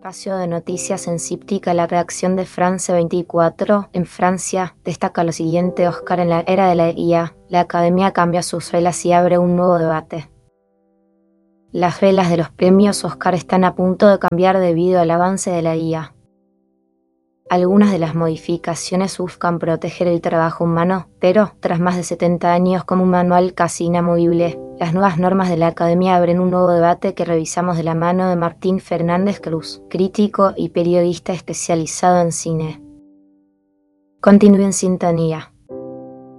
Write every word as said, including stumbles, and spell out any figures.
espacio de noticias en Cíptica, la redacción de France veinticuatro. En Francia destaca lo siguiente: Oscar en la era de la I A. La academia cambia sus reglas y abre un nuevo debate. Las reglas de los premios Oscar están a punto de cambiar debido al avance de la I A. Algunas de las modificaciones buscan proteger el trabajo humano, pero, tras más de setenta años como un manual casi inamovible, las nuevas normas de la Academia abren un nuevo debate que revisamos de la mano de Martín Fernández Cruz, crítico y periodista especializado en cine. Continúe en sintonía.